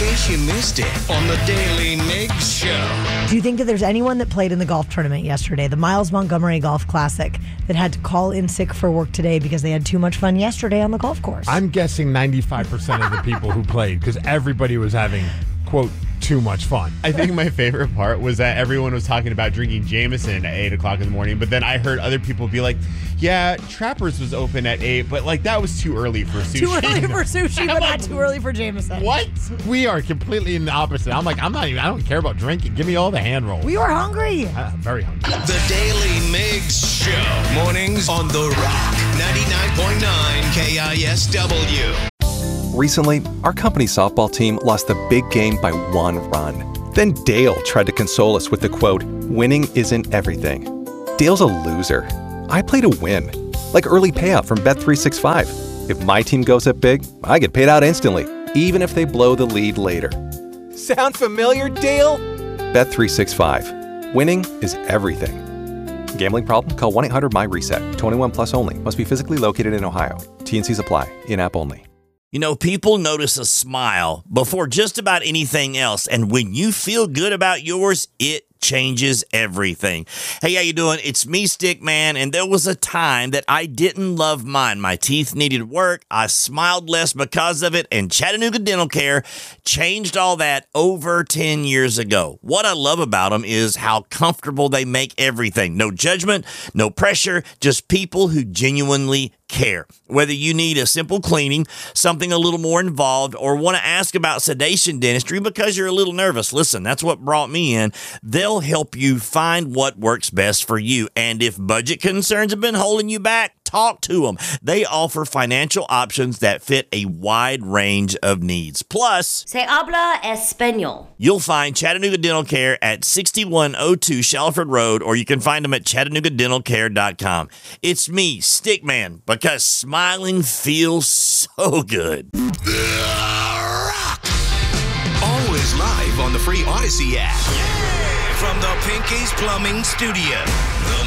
case you missed it on the Daily Migs Show. Do you think that there's anyone that played in the golf tournament yesterday, the Miles Montgomery Golf Classic, that had to call in sick for work today because they had too much fun yesterday on the golf course? I'm guessing 95% of the people who played, because everybody was having, quote, too much fun. I think my favorite part was that everyone was talking about drinking Jameson at 8 o'clock in the morning, but then I heard other people be like, yeah, Trappers was open at 8, but like that was too early for sushi. Too early for sushi, but not too early for Jameson. What? We are completely in the opposite. I'm like, I don't care about drinking. Give me all the hand rolls. We were hungry. I'm very hungry. The Daily Migs Show. Mornings on The Rock. 99.9 KISW. Recently, our company softball team lost the big game by 1 run. Then Dale tried to console us with the quote, "Winning isn't everything." Dale's a loser. I play to win. Like early payout from Bet365. If my team goes up big, I get paid out instantly, even if they blow the lead later. Sound familiar, Dale? Bet365. Winning is everything. Gambling problem? Call 1-800-MY-RESET. 21 plus only. Must be physically located in Ohio. T&Cs apply. In-app only. You know, people notice a smile before just about anything else. And when you feel good about yours, it changes everything. Hey, how you doing? It's me, Stickman, and there was a time that I didn't love mine. My teeth needed work. I smiled less because of it, and Chattanooga Dental Care changed all that over 10 years ago. What I love about them is how comfortable they make everything. No judgment, no pressure, just people who genuinely care. Whether you need a simple cleaning, something a little more involved, or want to ask about sedation dentistry because you're a little nervous, listen, that's what brought me in. They'll help you find what works best for you. And if budget concerns have been holding you back, talk to them. They offer financial options that fit a wide range of needs. Plus, Se habla español. You'll find Chattanooga Dental Care at 6102 Shalford Road, or you can find them at ChattanoogaDentalCare.com. It's me, Stickman, because smiling feels so good. Always live on the free Odyssey app. From the Pinky's Plumbing Studio.